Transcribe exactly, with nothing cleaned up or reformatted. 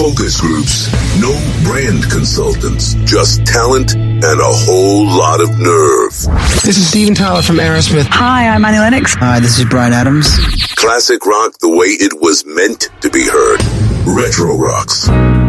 focus groups, no brand consultants, just talent and a whole lot of nerve. This is Steven Tyler from Aerosmith. Hi, I'm Annie Lennox. Hi, this is Bryan Adams. Classic rock the way it was meant to be heard. Retro Rocks.